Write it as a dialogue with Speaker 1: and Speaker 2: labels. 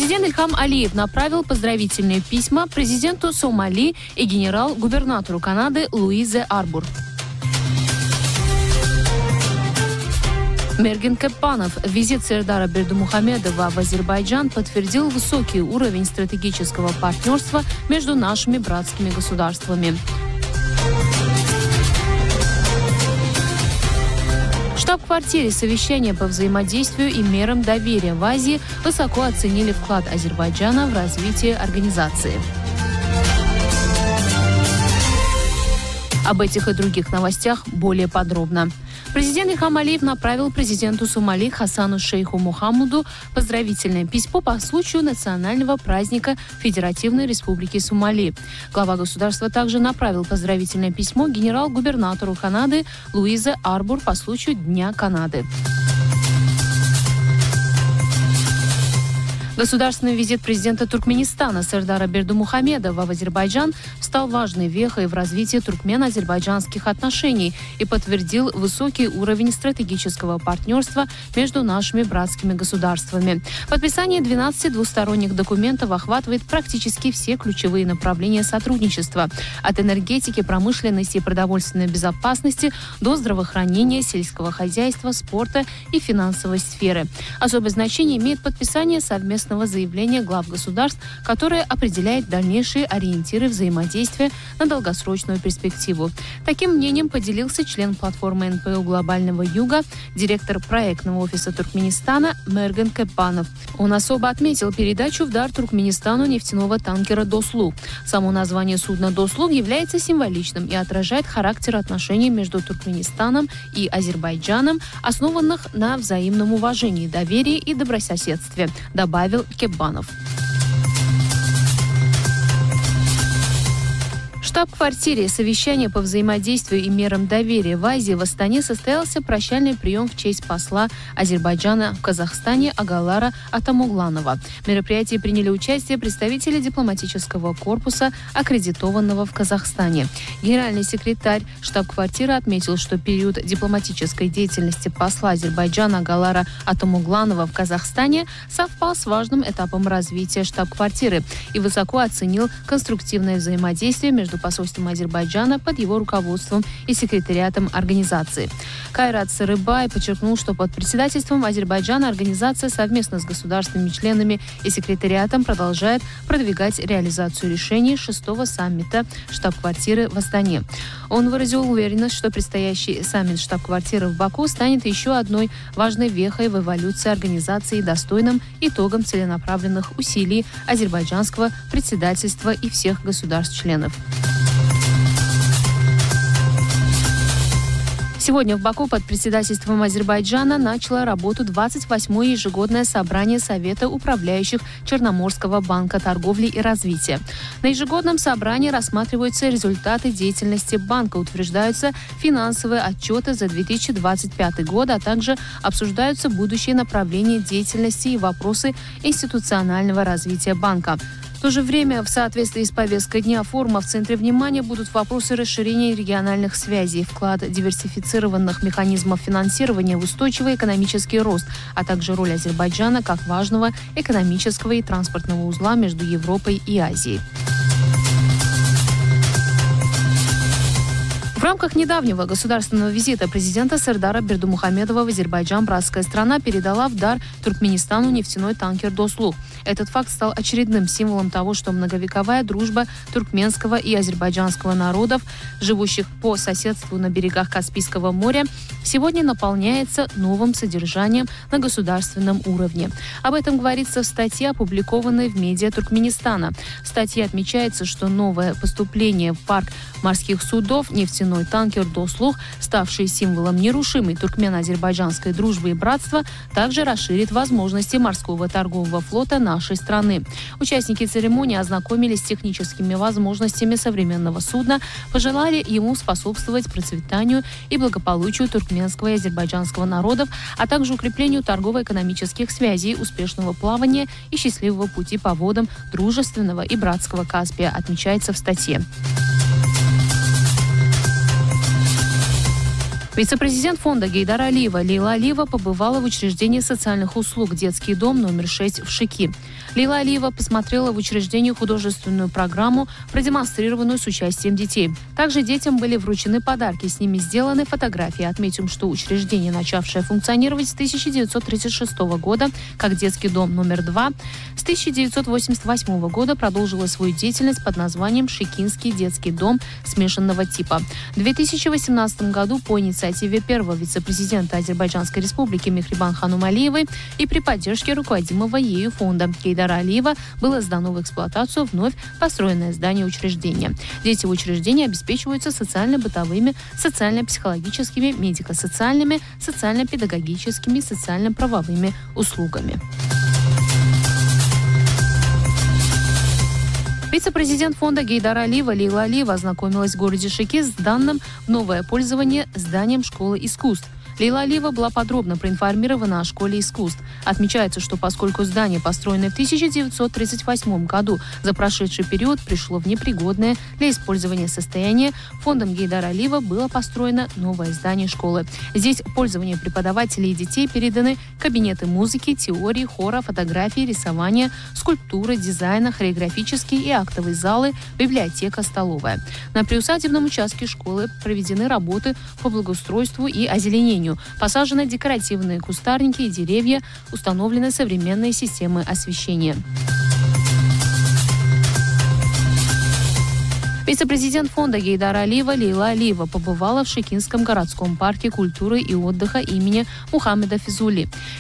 Speaker 1: Президент Ильхам Алиев направил поздравительные письма президенту Сомали и генерал-губернатору Канады Луизе Арбур. Мерген Кепбанов. Визит Сердара Бердымухамедова в Азербайджан подтвердил высокий уровень стратегического партнерства между нашими братскими государствами. В штаб-квартире совещания по взаимодействию и мерам доверия в Азии высоко оценили вклад Азербайджана в развитие организации. Об этих и других новостях более подробно. Президент Ильхам Алиев направил президенту Сомали Хасану Шейху Мухаммаду поздравительное письмо по случаю национального праздника Федеративной Республики Сомали. Глава государства также направил поздравительное письмо генерал-губернатору Канады Луизе Арбур по случаю Дня Канады. Государственный визит президента Туркменистана Сердара Бердымухамедова в Азербайджан стал важной вехой в развитии туркмено-азербайджанских отношений и подтвердил высокий уровень стратегического партнерства между нашими братскими государствами. Подписание 12 двусторонних документов охватывает практически все ключевые направления сотрудничества – от энергетики, промышленности и продовольственной безопасности до здравоохранения, сельского хозяйства, спорта и финансовой сферы. Особое значение имеет подписание совместного заявления глав государств, которое определяет дальнейшие ориентиры взаимодействия на долгосрочную перспективу. Таким мнением поделился член платформы НПО Глобального Юга, директор проектного офиса Туркменистана Мерген Кепбанов. Он особо отметил передачу в дар Туркменистану нефтяного танкера «Дослуг». Само название судна «Дослуг» является символичным и отражает характер отношений между Туркменистаном и Азербайджаном, основанных на взаимном уважении, доверии и добрососедстве, добавил Кепбанов. В штаб-квартире совещания по взаимодействию и мерам доверия в Азии в Астане состоялся прощальный прием в честь посла Азербайджана в Казахстане Агалара Атамугланова. В мероприятии приняли участие представители дипломатического корпуса, аккредитованного в Казахстане. Генеральный секретарь штаб-квартиры отметил, что период дипломатической деятельности посла Азербайджана Агалара Атамугланова в Казахстане совпал с важным этапом развития штаб-квартиры и высоко оценил конструктивное взаимодействие между посольством Азербайджана под его руководством и секретариатом организации. Кайрат Сарыбай подчеркнул, что под председательством Азербайджана организация совместно с государственными членами и секретариатом продолжает продвигать реализацию решений 6-го саммита штаб-квартиры в Астане. Он выразил уверенность, что предстоящий саммит штаб-квартиры в Баку станет еще одной важной вехой в эволюции организации и достойным итогом целенаправленных усилий азербайджанского председательства и всех государств-членов. Сегодня в Баку под председательством Азербайджана начало работу 28-е ежегодное собрание Совета управляющих Черноморского банка торговли и развития. На ежегодном собрании рассматриваются результаты деятельности банка, утверждаются финансовые отчеты за 2025 год, а также обсуждаются будущие направления деятельности и вопросы институционального развития банка. В то же время, в соответствии с повесткой дня форума, в центре внимания будут вопросы расширения региональных связей, вклад диверсифицированных механизмов финансирования в устойчивый экономический рост, а также роль Азербайджана как важного экономического и транспортного узла между Европой и Азией. В рамках недавнего государственного визита президента Сердара Бердымухамедова в Азербайджан братская страна передала в дар Туркменистану нефтяной танкер «Дослуг». Этот факт стал очередным символом того, что многовековая дружба туркменского и азербайджанского народов, живущих по соседству на берегах Каспийского моря, сегодня наполняется новым содержанием на государственном уровне. Об этом говорится в статье, опубликованной в медиа Туркменистана. В статье отмечается, что новое поступление в парк морских судов нефтяной танкер «Дослуг», ставший символом нерушимой туркмено-азербайджанской дружбы и братства, также расширит возможности морского торгового флота нашей страны. Участники церемонии ознакомились с техническими возможностями современного судна, пожелали ему способствовать процветанию и благополучию туркменского и азербайджанского народов, а также укреплению торгово-экономических связей, успешного плавания и счастливого пути по водам дружественного и братского Каспия, отмечается в статье. Вице-президент фонда Гейдара Алиева Лейла Алиева побывала в учреждении социальных услуг «Детский дом номер 6» в Шики. Лейла Алиева посмотрела в учреждении художественную программу, продемонстрированную с участием детей. Также детям были вручены подарки, с ними сделаны фотографии. Отметим, что учреждение, начавшее функционировать с 1936 года как детский дом номер 2, с 1988 года продолжило свою деятельность под названием «Шикинский детский дом смешанного типа». В 2018 году по инициативе первого вице-президента Азербайджанской республики Мехрибан Ханум Алиевой и при поддержке руководимого ею фонда Гейдара Алиева было сдано в эксплуатацию вновь построенное здание учреждения. Дети в учреждении обеспечиваются социально-бытовыми, социально-психологическими, медико-социальными, социально-педагогическими, социально-правовыми услугами. Вице-президент фонда Гейдара Алиева Лейла Алиева ознакомилась в городе Шики с данным в новое пользование зданием школы искусств. Лейла Алиева была подробно проинформирована о школе искусств. Отмечается, что поскольку здание, построенное в 1938 году, за прошедший период пришло в непригодное для использования состояние, фондом Гейдара Алиева было построено новое здание школы. Здесь в пользование преподавателей и детей переданы кабинеты музыки, теории, хора, фотографии, рисования, скульптуры, дизайна, хореографические и актовые залы, библиотека, столовая. На приусадебном участке школы проведены работы по благоустройству и озеленению. Посажены декоративные кустарники и деревья, установлены современные системы освещения. Вице-президент фонда Гейдара Алиева Лейла Алиева побывала в Шикинском городском парке культуры и отдыха имени Мухаммеда Физули.